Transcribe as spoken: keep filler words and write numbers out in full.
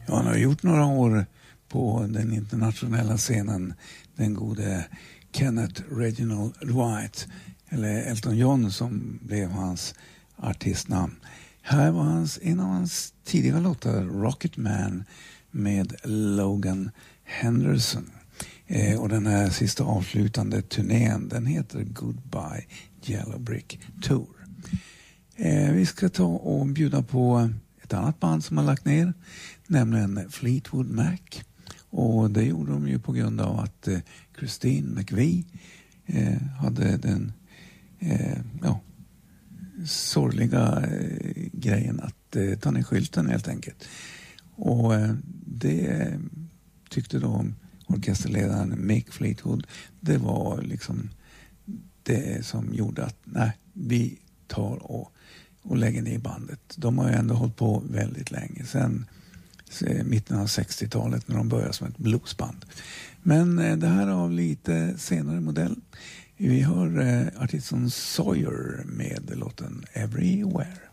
Ja, han har gjort några år på den internationella scenen, den gode Kenneth Reginald Dwight, eller Elton John som blev hans artistnamn. Här var hans, en av hans tidiga låtar, Rocket Man med Logan Henderson. Eh, och den här sista avslutande turnén, den heter Goodbye Yellow Brick Tour. Eh, vi ska ta och bjuda på ett annat band som har lagt ner, nämligen Fleetwood Mac. Och det gjorde de ju på grund av att eh, Christine McVie eh, hade den eh, ja, sorgliga eh, grejen att eh, ta ner skylten helt enkelt. Och eh, det eh, tyckte då orkesterledaren Mick Fleetwood, det var liksom det som gjorde att nej, vi tar och, och lägger ner bandet. De har ju ändå hållit på väldigt länge, sen mitten av sextiotalet när de började som ett bluesband. Men eh, det här av lite senare modell. Vi har eh, artisten Sawyer med låten Everywhere.